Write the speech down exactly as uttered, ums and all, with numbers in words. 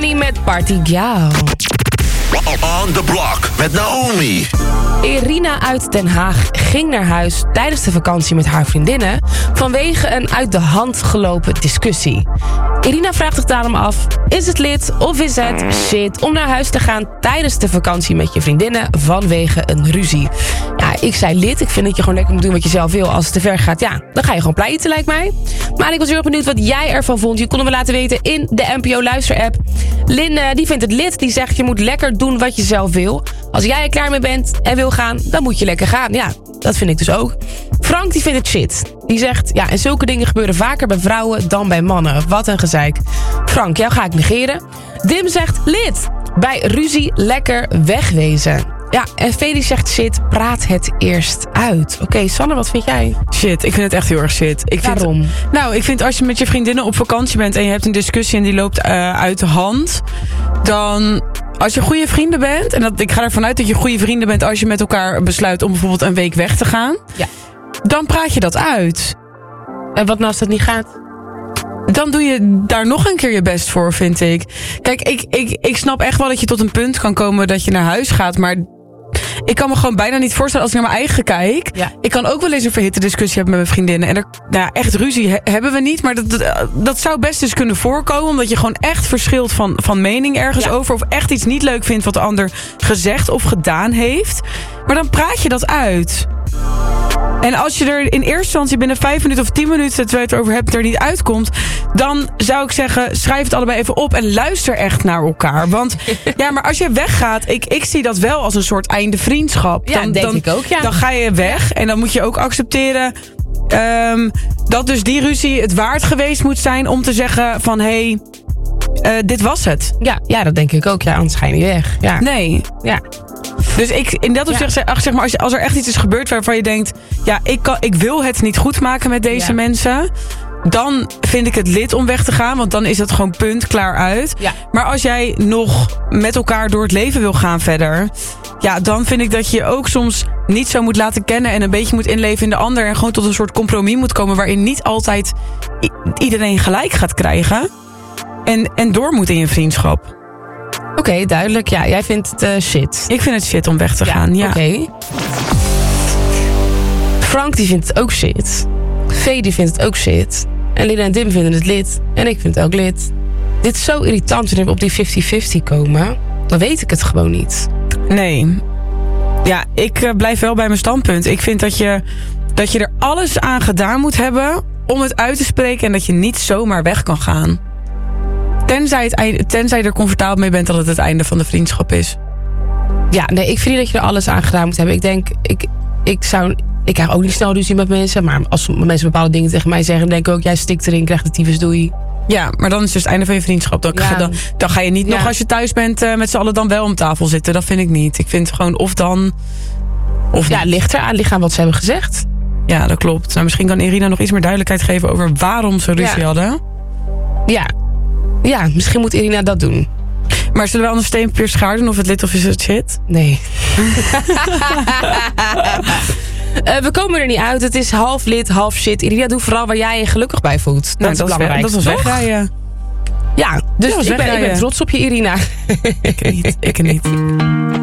Normani met Party Girl. On the Block met Naomi. Irina uit Den Haag ging naar huis tijdens de vakantie met haar vriendinnen vanwege een uit de hand gelopen discussie. Irina vraagt zich daarom af, is het lid of is het shit om naar huis te gaan tijdens de vakantie met je vriendinnen vanwege een ruzie? Ja, ik zei lid, ik vind dat je gewoon lekker moet doen wat je zelf wil. Als het te ver gaat, ja, dan ga je gewoon pleiten, lijkt mij. Maar ik was heel erg benieuwd wat jij ervan vond. Je kon het me laten weten in de N P O Luister-app. Lin, uh, die vindt het lid, die zegt je moet lekker doen wat je zelf wil. Als jij er klaar mee bent en wil gaan, dan moet je lekker gaan. Ja, dat vind ik dus ook. Frank, die vindt het shit. Die zegt, ja, en zulke dingen gebeuren vaker bij vrouwen dan bij mannen. Wat een gezeik. Frank, jou ga ik negeren. Dim zegt, lid. Bij ruzie lekker wegwezen. Ja, en Feli zegt shit, praat het eerst uit. Oké, okay, Sanne, wat vind jij? Shit, ik vind het echt heel erg shit. Ik vind, Waarom? Nou, ik vind als je met je vriendinnen op vakantie bent en je hebt een discussie en die loopt uh, uit de hand, dan, als je goede vrienden bent, en dat, ik ga ervan uit dat je goede vrienden bent als je met elkaar besluit om bijvoorbeeld een week weg te gaan, ja, dan praat je dat uit. En wat nou als dat niet gaat? Dan doe je daar nog een keer je best voor, vind ik. Kijk, ik, ik, ik snap echt wel dat je tot een punt kan komen dat je naar huis gaat, maar ik kan me gewoon bijna niet voorstellen als ik naar mijn eigen kijk. Ja. Ik kan ook wel eens een verhitte discussie hebben met mijn vriendinnen. En er, nou, echt ruzie he, hebben we niet. Maar dat, dat, dat zou best eens kunnen voorkomen. Omdat je gewoon echt verschilt van, van mening ergens ja. over. Of echt iets niet leuk vindt wat de ander gezegd of gedaan heeft. Maar dan praat je dat uit. En als je er in eerste instantie binnen vijf minuten of tien minuten, terwijl je het over hebt, er niet uitkomt, dan zou ik zeggen, schrijf het allebei even op en luister echt naar elkaar. Want ja, maar als je weggaat, ik, ik zie dat wel als een soort einde vriendschap. Ja, dan, denk dan, ik ook, ja. Dan ga je weg en dan moet je ook accepteren um, dat dus die ruzie het waard geweest moet zijn om te zeggen van, hé, hey, uh, dit was het. Ja, ja, dat denk ik ook. Ja, anders ga je niet weg. Ja. Nee. Ja. Dus ik, in dat opzicht, ja. zeg maar, als, als er echt iets is gebeurd waarvan je denkt, ja, ik, kan, ik wil het niet goed maken met deze ja. mensen, dan vind ik het lid om weg te gaan, want dan is het gewoon punt, klaar uit. Ja. Maar als jij nog met elkaar door het leven wil gaan verder, ja, dan vind ik dat je je ook soms niet zo moet laten kennen en een beetje moet inleven in de ander en gewoon tot een soort compromis moet komen waarin niet altijd i- iedereen gelijk gaat krijgen en, en door moet in je vriendschap. Oké, okay, duidelijk. Ja, jij vindt het uh, shit. Ik vind het shit om weg te ja, gaan, ja. Oké. Okay. Frank, die vindt het ook shit. Vee, die vindt het ook shit. En Lina en Dim vinden het lid. En ik vind het ook lid. Dit is zo irritant wanneer we op die vijftig vijftig komen. Dan weet ik het gewoon niet. Nee. Ja, ik uh, blijf wel bij mijn standpunt. Ik vind dat je, dat je er alles aan gedaan moet hebben om het uit te spreken en dat je niet zomaar weg kan gaan. Tenzij, het, tenzij je er comfortabel mee bent dat het het einde van de vriendschap is. Ja, nee, ik vind niet dat je er alles aan gedaan moet hebben. Ik denk, ik, ik zou... Ik krijg ook niet snel ruzie met mensen. Maar als mensen bepaalde dingen tegen mij zeggen, dan denk ik ook, jij stikt erin, krijgt de tyfus, doei. Ja, maar dan is het dus het einde van je vriendschap. Dan, ja. dan, dan ga je niet ja. nog als je thuis bent uh, met z'n allen dan wel om tafel zitten. Dat vind ik niet. Ik vind gewoon of dan, of ja, ligt er aan, ligt aan wat ze hebben gezegd. Ja, dat klopt. Nou, misschien kan Irina nog iets meer duidelijkheid geven over waarom ze ruzie ja. hadden. Ja. Ja, misschien moet Irina dat doen. Maar zullen we anders steen, papier, schaar doen of het lid of is het shit? Nee. uh, we komen er niet uit. Het is half lid, half shit. Irina, doe vooral waar jij je gelukkig bij voelt. Dat nou, is dat het belangrijkste. Dat was wegrijden. Ja, dus ja, ik, ben, ik ben trots op je, Irina. Ik niet. Ik niet.